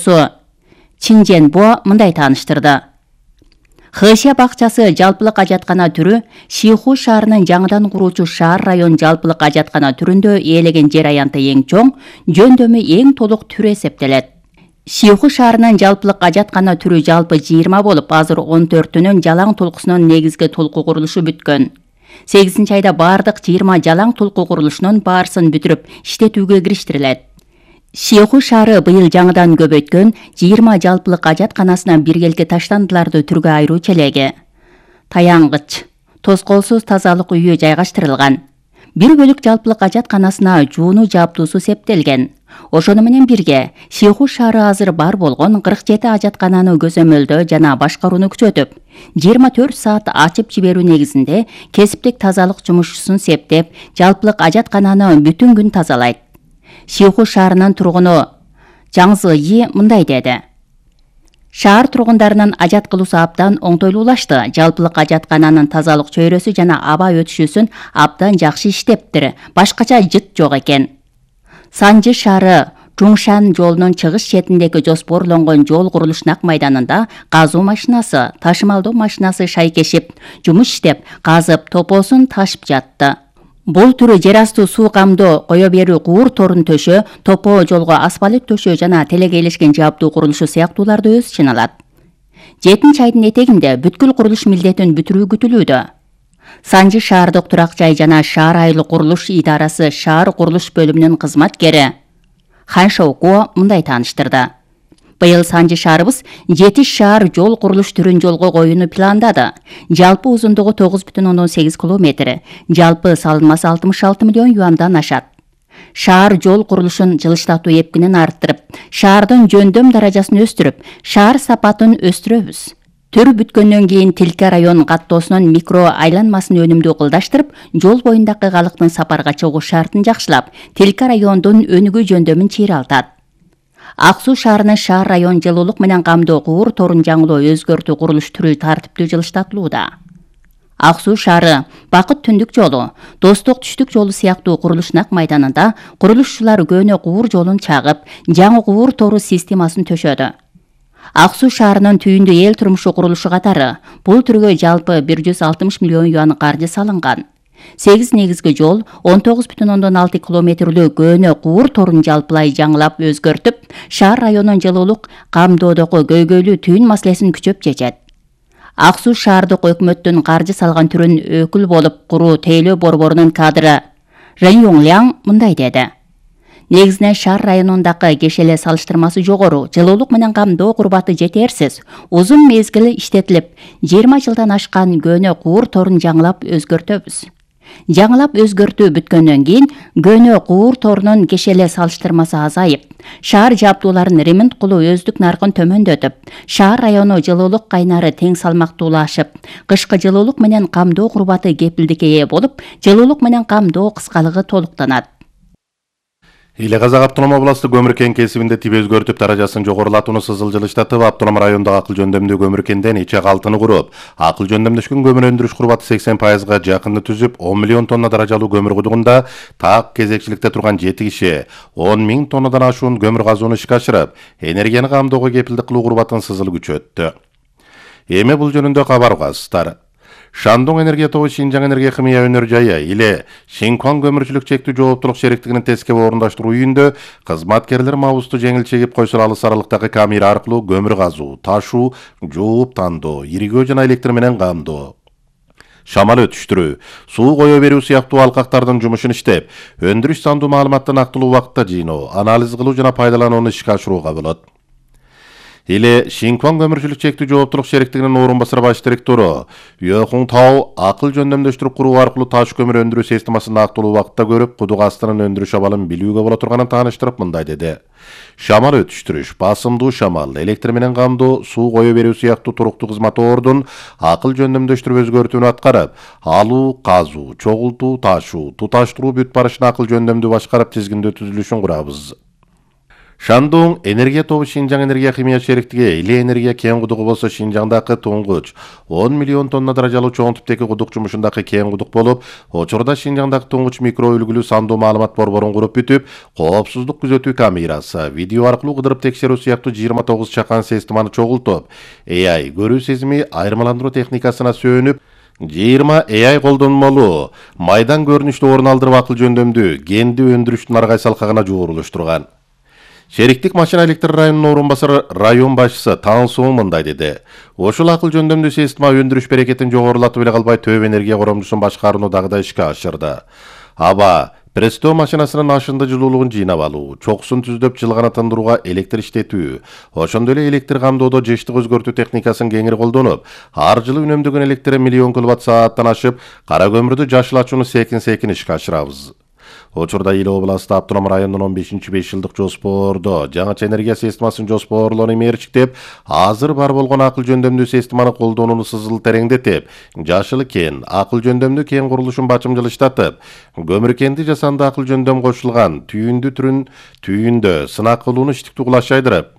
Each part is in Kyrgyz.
башчысы Чин Женбо мындай тааныштырды. Хэшэ бакчасы жалпылык ажаткана түрү Шиху шаарынын жаңыдан куруучу шаар район жалпылык ажаткана түрүндө ээлеген жер аянты эң чоң, жөндөмү эң толук түрү эсептелет. Шиху шаарынын жалпылык ажаткана түрү жалпы 20 болуп, азыр 14-үнүн жалаң толкусунун негизги толку курулушу бүткөн. 8-айда бардык 20 жалаң толку курулушунун баарысын бүтүрүп иштетүүгө кириштирилет. Шиху шаары быйыл жаңыдан көбөйткөн 20 жалпылык ажатканасына биргелки таштандыларды түргө айыруу элеги. Таянгыч, тоскоолсуз тазалык үйү жайгаштырылган. Бир бөлүк жалпылык ажатканасына жууну жабдуусу септелген. Ошону менен бирге Шиху шаары азыр бар болгон 47 ажаткананы көзөмөлдөө жана башкарууну күчөтүп, 24 саат ачып жиберүү негизинде кесиптик тазалык жумушчусун септеп, жалпылык ажаткананы бүтүн күн тазалайт. Шиху шаарынын тургуну Жаңзы Yi мындай деди. Шаар тургундарынын ажат кылуусу абдан оңтойлуулашты. Жалпылык ажаткананын тазалык чөйрөсү жана аба өтүшүүсүн абдан жакшы иштептир. Башкача жыт жок экен. Санжы шаары Чуңшан жолунун чыгыш четиндеги жоспорлонгон жол курулуш нак майданында казуу машинасы, ташымалдоо машинасы шайкешип, жумуш иштеп, казып, топосун ташып жатты. Бул түрү жер асты суу камдоо кое берүү куур торун төшөө, топоо жолго асфальт төшөө жана телегейлешкен жабдуу курулушу сыяктууларды өз ичине алат. 7-айдын этегинде бүткүл курулуш милдетин бүтүрүү күтүлүүдө. Санжы шаардык турак жай жана шаар айылы курулуш идарасы шаар курулуш бөлүмүнүн кызматкери Хан Шоуко мындай тааныштырды. Быйыл Санжы шаарыбыз 7 шаар жол курулуш түрүн жолго коюуну пландады. Жалпы узундугу 9,8 километр, жалпы салынмасы 66 миллион юандан ашат. Шаар жол курулушун жылыштатуу эпкинин арттырып, шаардын жөндөм даражасын өстүрүп, шаар сапатын өстүрөбүз. Төр бүткөндөн кийин Тилке район каттоосунун микро айланмасын өнүмдүү кылдаштырып, жол боюндагы калктын сапарга чыгуу шартын жакшылап, Тилке райондун өнүгүү жөндөмүн чыйралтат. Ак Суу шаарынын шаар район жылуулук менен камдоо куур торун жаңылоо өзгөртүү курулуш түрү тартиптүү жылыштатылууда. Ак Суу шаары Бакыт түндүк жолу, Достук түштүк жолу сыяктуу курулуш нак майданында курулушчулар көнө куур жолун чагып, жаңы куур тору системасын төшөдү. Ак Суу шаарынын түйүндү эл турмушу курулушу катары бул түргө жалпы 160 миллион юан каржы салынган. 8 негизги жол, 19,6 километрлүү көнө куур торун жалпылай жаңылап өзгөртүп, шаар районунун жылуулук камдоодогу көйгөйлүү түйүн маселесин күчөп чечет. Ак Суу шаардык өкмөттүн каржы салган түрүн өкүл болуп куруу тейлөө борборунун кадры Рен Йонгляң мындай деди. Негизинен шаар районундагы кешеле салыштырмасы жогору, жылуулук менен камдоо курбаты жетерсиз, узун мезгил иштетилип, 20 жылдан ашкан көнө куур торун жаңылап өзгөртөбүз. Жаңылап өзгөртүү бүткөндөн кийин көнө куур торунун кешеле салыштырмасы азайып, шаар жабдууларын ремонт кылуу өздүк наркын төмөндөтүп, шаар району жылуулук кайнары тең салмактуулашып, кышкы жылуулук менен камдоо курбаты кепилдикке ээ болуп, жылуулук менен камдоо кыскалыгы толуктанат. Иле Казак автономия областы көмүр кен кесибинде тип өзгөртүп даражасын жогорулатууну сызыл жылыштатып, автономия райондогу акыл жөндөмдүү көмүр кенден ичек алтыны куруп, акыл жөндөмдөшкөн көмүр өндүрүш курбаты 80%га жакынды түзүп, 10 миллион тонна даражалуу көмүр кудугунда так кезекчиликте турган 7 киши 10 миң тоннадан ашуун көмүр казууну ишке ашырып, энергияны камдоого кепилдик кылуу курбатын сызыл күчөттү. Эми бул жөнүндө кабар угасыздар. Шандон энергия тобу Шинжаң энергия химия өнөр жайы иле Шинкуан көмүрчүлүк чектүү жооптулук шериктигинин тескеп орундаштыруу үйүндө кызматкерлер мабусту жеңил чегип койсо алыс аралыктагы камера аркылуу көмүр казуу, ташуу, жууп тандоо, иригөө жана электр менен камдоо, шамал өтүштүрүү, суу кое берүү сыяктуу алкактардын жумушун иштеп, өндүрүш сандуу маалыматты нактылуу убакытта жыйноо, анализ кылуу жана пайдаланууну ишке ашырууга болот. Иле Шинкуан көмүрчүлүк чектүү жооптулук шериктигинин орун басары баш директору Йохун Тау акыл жөндөмдөштүрүп куруу аркылуу таш көмүр өндүрүү системасын нактылуу убакытта көрүп, кудук астынын өндүрүш абалын билүүгө боло турганын тааныштырып мындай деди. Шамал өтүштүрүш, басымдуу шамал, электр менен камдоо, суу кое берүү сыяктуу туруктуу кызматтордун акыл жөндөмдөштүрүп өзгөртүүнү аткарып, алуу, казуу, чогултуу, ташуу, туташтыруу бүт барышын акыл жөндөмдүү башкарып тизгиндөө түзүлүшүн курабыз. Шандун энергия тобу Шинжаң энергия химия шериктиги Иле энергия кен кудугу болсо Шинжаңдагы туңгуч 10 миллион тонна даражалуу чоң типтеги кудук жумушундагы кен кудук болуп, учурда Шинжаңдагы туңгуч микро үлгүлүү сандуу маалымат борборун куруп бүтүп, коопсуздук күзөтүү камерасы, видео аркылуу кыдырып текшерүү сыяктуу 29 чакан системаны чогултуп, AI көрүү сезими айырмаландыруу техникасына сөөнүп, 20 AI колдонмолуу майдан көрүнүштү орун алдырып акыл жөндөмдүү генди өндүрүштүн аргай салкагына жуурулуштурган. Шериктик машина электр районунун орун басары район башчысы Таңсуу мындай деди. Ошол акыл жөндөмдүү система өндүрүш берекетин жогорулатып эле калбай төп энергия коромчусун башкарууну дагы да ишке ашырды. Аба Престо машинасынын ашынды жылуулугун жыйнап алуу, чоксун түздөп жылгана тындырууга электр иштетүү, ошондой эле электр камдоодо жыштык өзгөртүү техникасын кеңири колдонуп, ар жылы үнөмдөгөн электр миллион киловатт-сааттан ашып, кара көмүрдү жашыл ачууну секин-секин ишке ашырабыз. Учурда Иле областы Автоном районунун 5-5 жылдык жоспордо жаңыча энергия системасын жоспорлоону мерчиктеп, азыр бар болгон акыл жөндөмдүү системаны колдонууну сызыл тереңдетип, жашыл кен, акыл жөндөмдүү кен курулушун бачымжылыштатып, көмүр кенди жасанды акыл жөндөм кошулган түйүндө сынак кылууну иштиктүү кылаш айдырып,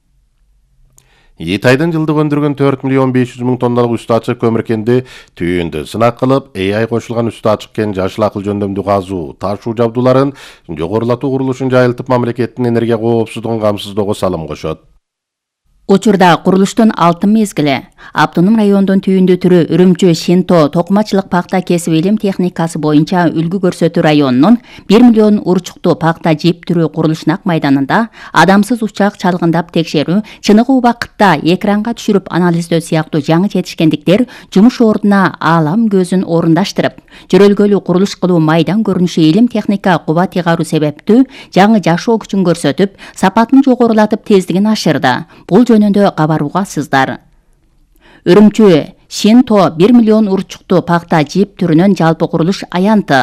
Итайдын жылдык өндүргөн 4 миллион 500 миң тонналык үстү ачык көмүр кенди түйүндө сынак кылып, AI кошулган үстү ачык кен жашыл акыл жөндөмдүү казуу, ташуу жабдууларын жогорулатуу курулушун жайылтып, мамлекеттин энергия коопсуздугун камсыздоого салым кошот. Учурда курулуштун алтын мезгили Автоном райондун түйүндүү түрү Үрүмчү, Шинто, токумачылык пакта кесип илим техникасы боюнча үлгү көрсөтүү районунун 1 миллион урчуктуу пакта жип түрү курулушунак майданында адамсыз учак чалгындап текшерүү, чыныгы убакытта экранга түшүрүп анализдөө сыяктуу жаңы жетишкендиктер жумуш ордуна аалам көзүн орундаштырып, жөрөлгөлүү курулуш кылуу майдан көрүнүшү илим техника кубат ыйгаруу себептүү жаңы жашоо күчүн көрсөтүп, сапатын жогорулатып тездигин ашырды. Бул жөнүндө кабаруугасыздар. Үрүмчү, Шинто 1 миллион урчуктуу пакта жип түрүнүн жалпы курулуш аянты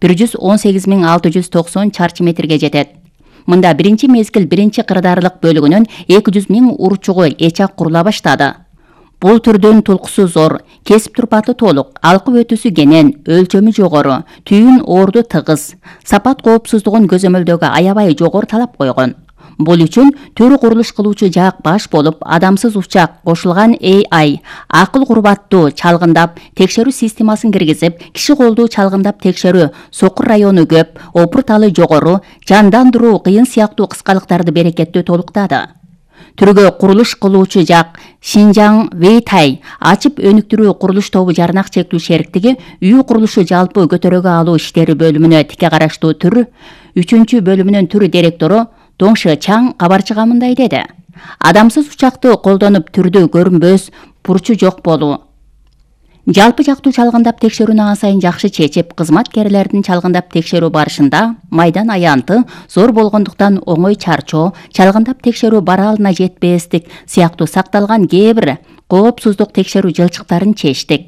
118.690 чарчы метрге жетет. Мында биринчи мезгил биринчи кырдаарлык бөлүгүнүн 200 миң урчугу эчак курула баштады. Бул түрдүн тулкусу зор, кесип турпаты толук, алкып өтүүсү кенен, өлчөмү жогору, түйүн орду тыгыз, сапат коопсуздугун көзөмөлдөөгө аябай жогору талап койгон. Бул үчүн түрү курулуш кылуучу жак баш болуп, адамсыз учак кошулган AI, акыл курбаттуу чалгындап текшерүү системасын киргизип, киши колдуу чалгындап текшерүү, сокур району көп, опурталы жогору, жандандыруу кыйын сыяктуу кыскалыктарды берекеттүү толуктады. Түргө курулуш кылуучу жак Шинжаң Вейтай ачып өнүктүрүү курулуш тобу жарнак чектүү шериктиги үй курулушу жалпы көтөрөгө алуу иштери бөлүмүнө тике караштуу түр 3 бөлүмүнүн түр директору Доңшы Чаң кабарчыга мындай деди. Адамсыз учакты колдонуп түрдү көрүнбөс, бурчу жок болуу. Жалпы жактуу чалгындап текшерүүнү ан сайын жакшы чечип, кызматкерлердин чалгындап текшерүү барышында майдан аянты зор болгондуктан оңой чарчоо, чалгындап текшерүү баралына жетпестик сыяктуу сакталган кээ бир коопсуздук текшерүү жылчыктарын чечтик.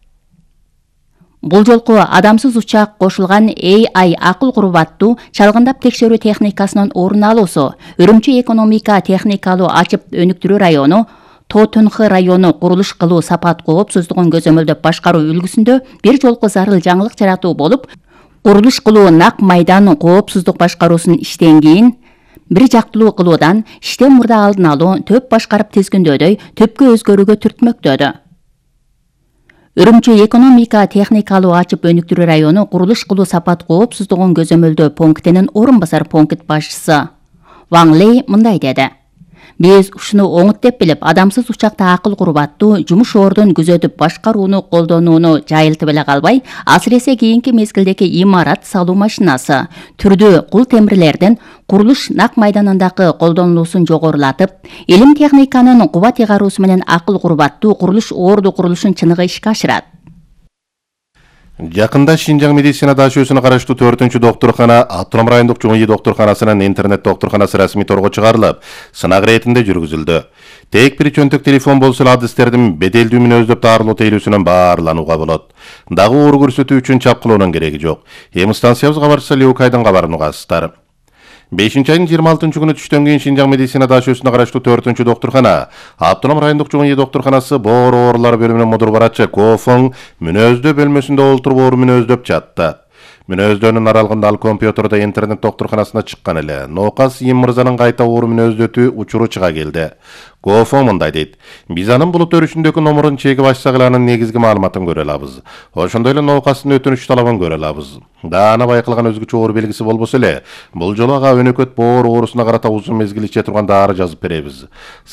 Бул жолку адамсыз учак кошулган AI акыл курбаттуу чалгындап текшерүү техникасынын орун алуусу Үрүмчү экономика техникалуу ачып өнүктүрүү району Тотунхы району курулуш кылуу сапат коопсуздугун көзөмөлдөп башкаруу үлгүсүндө бир жолку зарыл жаңылык жаратуу болуп, курулуш кылуу нак майдан коопсуздук башкаруусун иштен кийин бир жактылуу кылуудан иштен мурда алдын алуу, төп башкарып тизгиндөөдөй төпкө өзгөрүүгө түртмөктөдү. Үрүмчү экономика техникалуу ачып өнүктүрүү району курулуш кылуу сапат коопсуздугун көзөмөлдөө пунктинин орун басар пункт башчысы Ваң Лей мындай деди. Биз ушуну оңут деп билип, адамсыз учакта акыл курбаттуу жумуш ордун күзөтүп башкарууну колдонууну жайылтып эле калбай, асыресе кийинки мезгилдеги имарат салуу машинасы, түрдүү кул темирлердин курулуш нак майданындагы колдонулуусун жогорулатып, илим техниканын кубат ыйгаруусу менен акыл курбаттуу курулуш орду курулушун чыныгы ишке ашырат. Жакында Шинжаң медицина дашөөсүнө караштуу 4-чү доктуркана Автоном райондук ЖУИ доктурканасынын интернет доктурканасы расмий торго чыгарылып, сынак иретинде жүргүзүлдү. Тек бир чөнтөк телефон болсо эле адистердин беделдүү мүнөздөп таарылуу тейлүүсүнөн баарланууга болот. Дагы оор көрсөтүү үчүн чапкылоонун кереги жок. Эми станциябыз кабарчысы Леукайдын кабарын угасыздар. 5-айдын 26 күнү түштөн кийин Шинжаң медицина дашөөсүнө караштуу 4-чү доктуркана Автоном райондук ЖУИ доктурканасы боор оорулар бөлүмүнүн мудур барачы Кофоң мүнөздөө бөлмөсүндө олтуруп оор мүнөздөп жатты. мүнөздөнүн аралыгында ал компьютерде интернет доктурканасына чыккан эле. Ноокас Им мырзанын кайта оору мүнөздөтүү учуру чыга келди. Гофо мындай дейт: биз анын булут өрүшүндөгү номерун чегип ачсак эле анын негизги маалыматын көрө алабыз. Ошондой эле ноокастын өтүнүч талабын көрө алабыз. Даана байкалган өзгөчө оору белгиси болбосо эле, бул жолу ага өнөкөт боор оорусуна карата узун мезгил иче турган дары жазып беребиз.